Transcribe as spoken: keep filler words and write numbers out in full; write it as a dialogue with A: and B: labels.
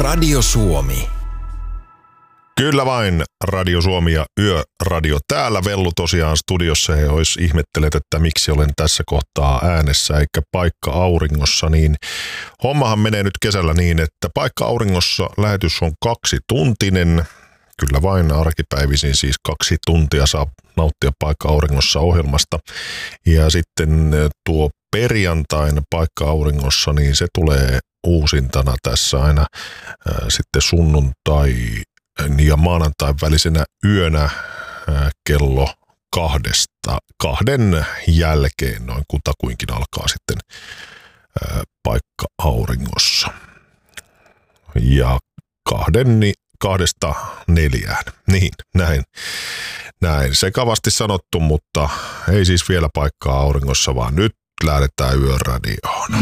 A: Radio Suomi.
B: Kyllä vain, Radio Suomi ja Yöradio täällä. Vellu tosiaan studiossa ja jos ihmettelet, että miksi olen tässä kohtaa äänessä eikä Paikka Auringossa, niin hommahan menee nyt kesällä niin, että Paikka Auringossa lähetys on kaksituntinen. Kyllä vain arkipäivisin siis kaksi tuntia saa nauttia Paikka Auringossa ohjelmasta. Ja sitten tuo perjantain Paikka Auringossa, niin se tulee uusintana tässä aina ää, sitten sunnuntai ja maanantain välisenä yönä ää, kello kahdesta, kahden jälkeen noin kutakuinkin alkaa sitten ää, Paikka Auringossa. Ja kahden, kahdesta neljään. Niin, näin. Näin sekavasti sanottu, mutta ei siis vielä Paikkaa Auringossa, vaan nyt lähdetään Yöradioon.